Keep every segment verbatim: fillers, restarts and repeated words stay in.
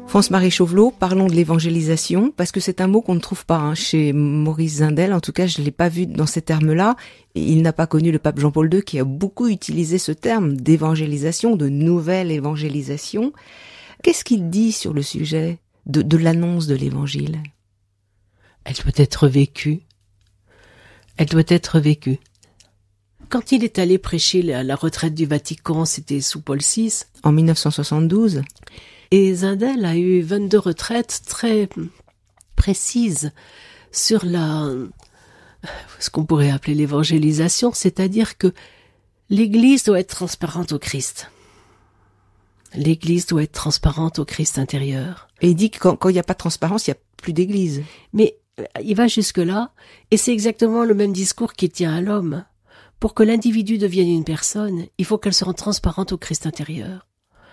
France-Marie Chauvelot, parlons de l'évangélisation, parce que c'est un mot qu'on ne trouve pas hein, chez Maurice Zindel. En tout cas, je ne l'ai pas vu dans ces termes-là. Et il n'a pas connu le pape Jean-Paul deux qui a beaucoup utilisé ce terme d'évangélisation, de nouvelle évangélisation. Qu'est-ce qu'il dit sur le sujet de, de l'annonce de l'évangile ? Elle doit être vécue. Elle doit être vécue. Quand il est allé prêcher à la retraite du Vatican, c'était sous Paul six. En mille neuf cent soixante-douze. Et Zindel a eu vingt-deux retraites très précises sur la, ce qu'on pourrait appeler l'évangélisation, c'est-à-dire que l'Église doit être transparente au Christ. L'Église doit être transparente au Christ intérieur. Et il dit que quand, quand il n'y a pas de transparence, il n'y a plus d'Église. Mais il va jusque-là, et c'est exactement le même discours qui tient à l'homme. Pour que l'individu devienne une personne, il faut qu'elle se rende transparente au Christ intérieur.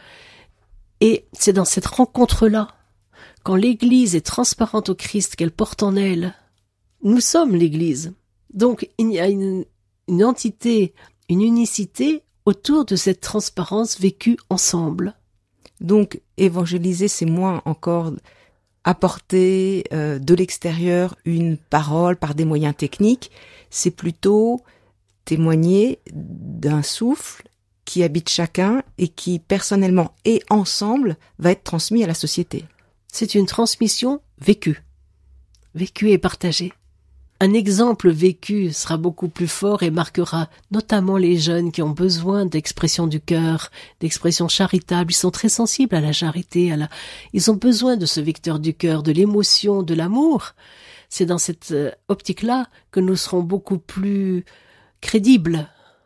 Et c'est dans cette rencontre-là, quand l'Église est transparente au Christ, qu'elle porte en elle, nous sommes l'Église. Donc il y a une, une entité, une unicité autour de cette transparence vécue ensemble. Donc évangéliser, c'est moins encore apporter euh, de l'extérieur une parole par des moyens techniques, c'est plutôt témoigner d'un souffle qui habite chacun et qui, personnellement et ensemble, va être transmis à la société. C'est une transmission vécue, vécue et partagée. Un exemple vécu sera beaucoup plus fort et marquera notamment les jeunes qui ont besoin d'expression du cœur, d'expression charitable. Ils sont très sensibles à la charité, à la... ils ont besoin de ce vecteur du cœur, de l'émotion, de l'amour. C'est dans cette optique-là que nous serons beaucoup plus crédibles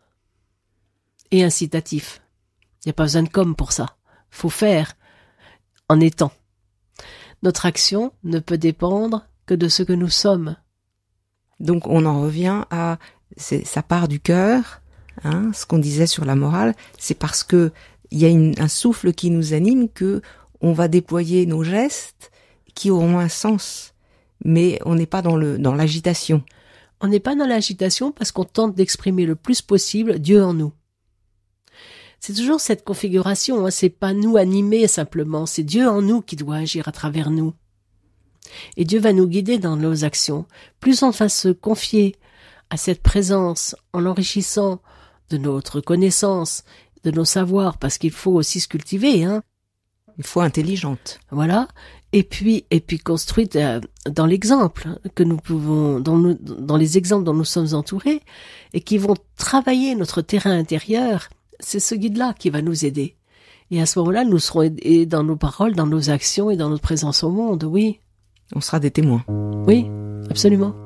et incitatif. Il n'y a pas besoin de com pour ça. Faut faire en étant. Notre action ne peut dépendre que de ce que nous sommes. Donc on en revient à c'est, ça part du cœur, hein, ce qu'on disait sur la morale, c'est parce que il y a une, un souffle qui nous anime que on va déployer nos gestes qui auront un sens, mais on n'est pas dans le dans l'agitation. On n'est pas dans l'agitation parce qu'on tente d'exprimer le plus possible Dieu en nous. C'est toujours cette configuration, hein. C'est pas nous animés simplement, c'est Dieu en nous qui doit agir à travers nous. Et Dieu va nous guider dans nos actions. Plus on va se confier à cette présence en l'enrichissant de notre connaissance, de nos savoirs, parce qu'il faut aussi se cultiver, hein. Il faut intelligente. Voilà. Et puis, et puis construite euh, dans l'exemple que nous pouvons, dans, nous, dans les exemples dont nous sommes entourés, et qui vont travailler notre terrain intérieur. C'est ce guide-là qui va nous aider. Et à ce moment-là, nous serons aidés dans nos paroles, dans nos actions et dans notre présence au monde, oui. On sera des témoins. Oui, absolument.